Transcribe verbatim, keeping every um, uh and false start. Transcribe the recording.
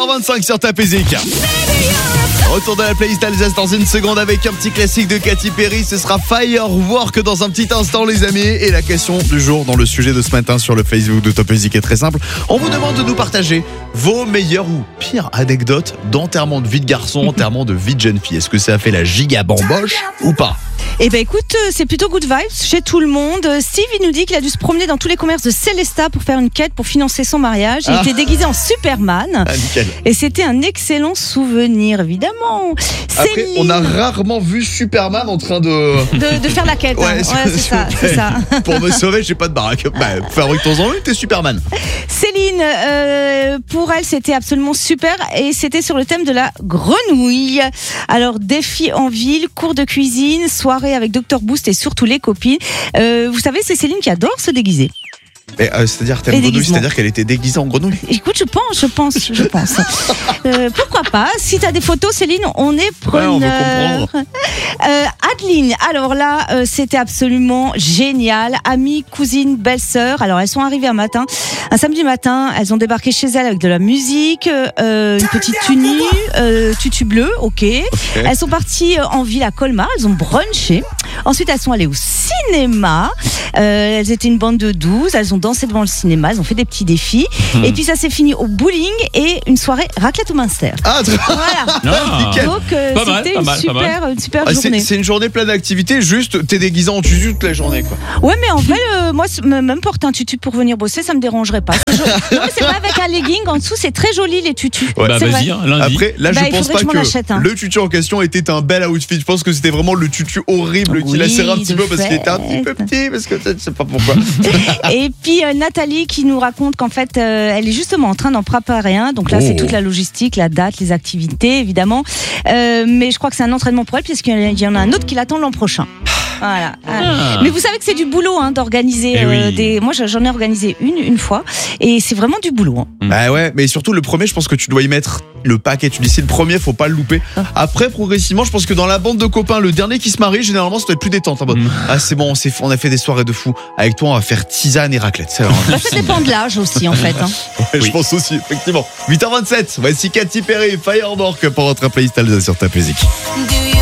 vingt-cinq sur ta musique. Retour de la playlist Alsace dans une seconde avec un petit classique de Katy Perry. Ce sera Firework dans un petit instant, les amis. Et la question du jour dans le sujet de ce matin sur le Facebook de Top Music est très simple. On vous demande de nous partager vos meilleures ou pires anecdotes d'enterrement de vie de garçon, enterrement de vie de jeune fille. Est-ce que ça a fait la giga bamboche ou pas? Eh ben écoute, c'est plutôt good vibes chez tout le monde. Steve, il nous dit qu'il a dû se promener dans tous les commerces de Célesta pour faire une quête pour financer son mariage. Il Ah. était déguisé en Superman. Ah, nickel. Et c'était un excellent souvenir, évidemment. Après, Céline, on a rarement vu Superman en train de... de, de faire la quête. hein. Ouais, Ouais, c'est ça, c'est ça. Pour me sauver, j'ai pas de baraque. Bah, fabrique-toi-en une, t'es Superman. Céline, euh, pour elle, c'était absolument super et c'était sur le thème de la grenouille. Alors, défi en ville, cours de cuisine, soirée avec docteur Boost et surtout les copines. Euh, vous savez, c'est Céline qui adore se déguiser. Mais, euh, c'est-à-dire, t'aimes Les grenouille, déguisements. c'est-à-dire qu'elle était déguisée en grenouille. Écoute, je pense, je pense, je pense. Euh, pourquoi pas? Si t'as des photos, Céline, on est Ouais, on veut preneur. comprendre. Euh, Adeline, alors là, euh, c'était absolument génial. Amie, cousine, belle-sœur. Alors, elles sont arrivées un matin, un samedi matin. Elles ont débarqué chez elles avec de la musique, euh, une petite tenue, euh, tutu bleu, ok. Elles sont parties en ville à Colmar. Elles ont brunché. Ensuite, elles sont allées au cinéma. Euh, elles étaient une bande de douze. Elles ont dansé devant le cinéma. Elles ont fait des petits défis. Et puis, ça s'est fini au bowling et une soirée raclette au Munster. Ah, très- Voilà. Ah. nickel. Donc, euh, Pas mal, c'était pas une, mal, pas super, une super Ah, c'est, journée. c'est une journée pleine d'activités, juste t'es déguisé en tutu toute la journée, quoi. Ouais, mais en vrai, euh, moi, c- m- même porter un tutu pour venir bosser, ça me dérangerait pas. C'est joli. Non, mais c'est vrai, avec un legging en dessous, c'est très joli les tutus. Ouais. Bah c'est vas-y, vrai. hein, lundi. Après, là, Bah, je il pense faudrait pas que je m'en que achète un. le tutu en question était un bel outfit. Je pense que c'était vraiment le tutu horrible qui Oui, lacérait un petit de peu parce qu'il était un petit peu fait. petit, parce que je sais pas pourquoi. Et puis euh, Nathalie qui nous raconte qu'en fait, euh, elle est justement en train d'en préparer un. Donc là, Oh. c'est toute la logistique, la date, les activités, évidemment. Euh, mais je crois que c'est un entraînement pour elle puisqu'il y en a un autre qui l'attend l'an prochain. Voilà. Ah. Mais vous savez que c'est du boulot hein, d'organiser Eh euh, oui. des. Moi, j'en ai organisé une une fois et c'est vraiment du boulot. hein. Bah ouais, mais surtout le premier, je pense que tu dois y mettre le paquet. Tu dis c'est le premier, faut pas le louper. Après, progressivement, je pense que dans la bande de copains, le dernier qui se marie, généralement, ça doit être plus détente. En mode, Mm. ah c'est bon, on, s'est- on a fait des soirées de fou. Avec toi, on va faire tisane et raclette. C'est vraiment- Bah, ça dépend de l'âge aussi en fait. hein. Ouais, je pense aussi, effectivement. huit heures vingt-sept, voici Katy Perry, Firework pour votre playlist Alsace sur ta musique. Do